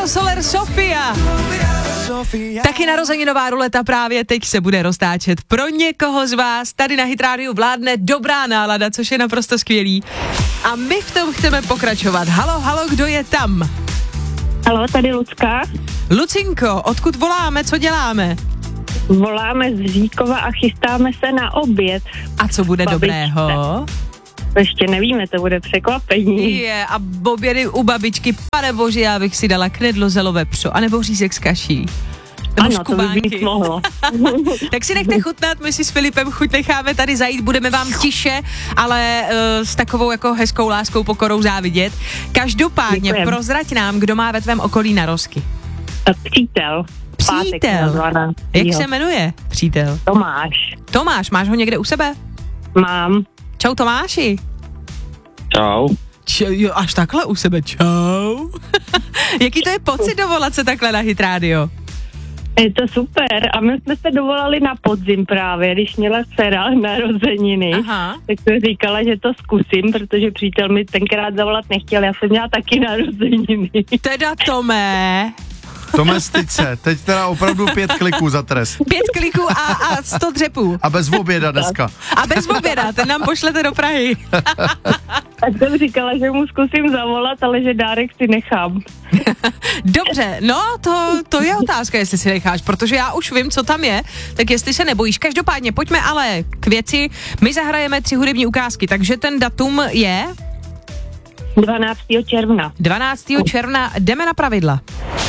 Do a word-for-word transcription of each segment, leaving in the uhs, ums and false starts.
Soler Sofia. Taky narozeninová ruleta právě teď se bude roztáčet. Pro někoho z vás tady na Hit Rádiu vládne dobrá nálada, což je naprosto skvělý. A my v tom chceme pokračovat. Halo, halo, kdo je tam? Halo, tady Lucka. Lucinko, odkud voláme, co děláme? Voláme z Říkova a chystáme se na oběd. A co bude Babičce. dobrého? To ještě nevíme, to bude překvapení. Je, a obědy u babičky, pane bože, já bych si dala knedlo zelové pso, anebo řízek s kaší. Nebo ano, škubánky. to by být mohlo. Tak si nechte chutnat, my si s Filipem chuť necháme tady zajít, budeme vám tiše, ale uh, s takovou jako hezkou láskou, pokorou závidět. Každopádně Děkujem. prozrať nám, kdo má ve tvém okolí narozky. Přítel. Přítel. Jak se jmenuje přítel? Tomáš. Tomáš, máš ho někde u sebe? Mám. Čau Tomáši. Čau. Č- jo, až takhle u sebe, čau. Jaký to je pocit dovolat se takhle na Hit Radio? Je to super a my jsme se dovolali na podzim právě, když měla dcera narozeniny. Aha. Tak jsem říkala, že to zkusím, protože přítel mi tenkrát zavolat nechtěl, já jsem měla taky narozeniny. Teda Tomé. Tome, styď se, teď teda opravdu pět kliků za trest. Pět kliků a, a sto dřepů. A bez oběda dneska. A bez oběda, ten nám pošlete do Prahy. Tak jsem říkala, že mu zkusím zavolat, ale že dárek si nechám. Dobře, no to, to je otázka, jestli si necháš, protože já už vím, co tam je, tak jestli se nebojíš. Každopádně pojďme ale k věci, my zahrajeme tři hudební ukázky, takže ten datum je? dvanáctého června. dvanáctého června, jdeme na pravidla.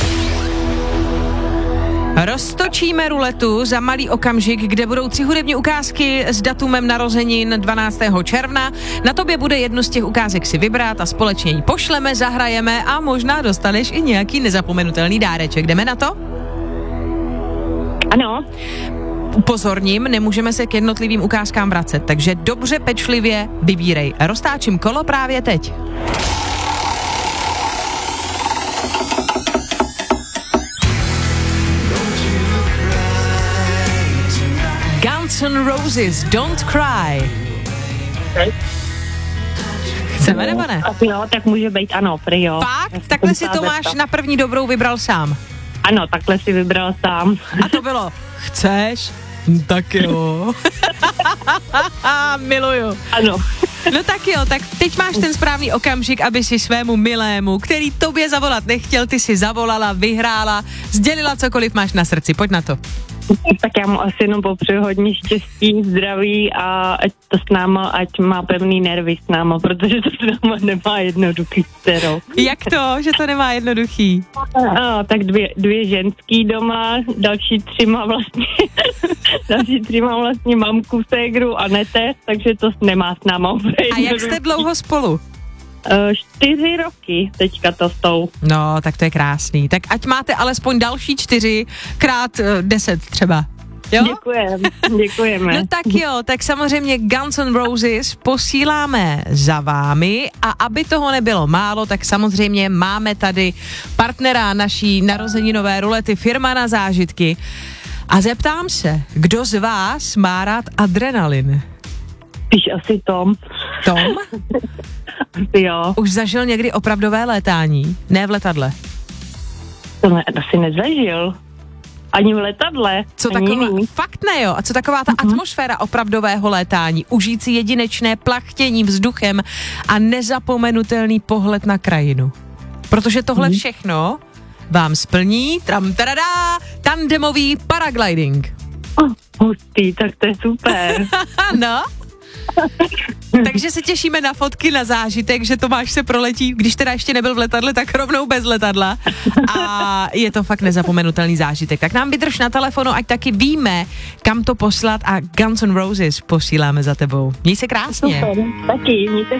Roztočíme ruletu za malý okamžik, kde budou tři hudební ukázky s datumem narozenin dvanáctého června. Na tobě bude jednu z těch ukázek si vybrat a společně ji pošleme, zahrajeme a možná dostaneš i nějaký nezapomenutelný dáreček. Jdeme na to? Ano. Upozorním, nemůžeme se k jednotlivým ukázkám vracet, takže dobře pečlivě vybírej. Roztáčím kolo právě teď. Guns N' Roses, Don't Cry. Chceme, nebo ne? Asi jo, tak může být ano, prý jo. Fakt? Takhle si Tomáš na první dobrou vybral sám. Ano, takhle si vybral sám. A to bylo, chceš? Tak jo. Miluju. Ano. No tak jo, tak teď máš ten správný okamžik, aby si svému milému, který tobě zavolat nechtěl, ty si zavolala, vyhrála, sdělila cokoliv máš na srdci, pojď na to. Tak já mu asi jenom popřeju hodně štěstí, zdraví a ať to s náma, ať má pevný nervy s náma, protože to s náma nemá jednoduchý dcerou. Jak to, že to nemá jednoduchý? A, tak dvě, dvě ženský doma, další tři má vlastně, další tři má vlastně mamku, ségru a neteř, takže to nemá s náma úplně A jak jste dlouho spolu? Uh, čtyři roky teďka to jsou. No, tak to je krásný. Tak ať máte alespoň další čtyři krát uh, deset třeba. Jo? Děkujem, děkujeme. No tak jo, tak samozřejmě Guns N' Roses posíláme za vámi a aby toho nebylo málo, tak samozřejmě máme tady partnera naší narozeninové rulety, firma Na zážitky. A zeptám se, kdo z vás má rád adrenalin? Spíš asi Tom. Tom? Asi jo. Už zažil někdy opravdové létání? Ne v letadle. To ne, asi nezažil. Ani v letadle. Co ani taková, jiný. fakt ne jo, a co taková ta Uh-huh. atmosféra opravdového létání, užít si jedinečné plachtění vzduchem a nezapomenutelný pohled na krajinu. Protože tohle Uh-huh. všechno vám splní tram tadadá, tandemový paragliding. Oh, hustý, tak to je super. No. Takže se těšíme na fotky, na zážitek, že Tomáš se proletí, když teda ještě nebyl v letadle, tak rovnou bez letadla. A je to fakt nezapomenutelný zážitek. Tak nám vydrž na telefonu, ať taky víme, kam to poslat a Guns N' Roses posíláme za tebou. Měj se krásně. Super, taky, mějte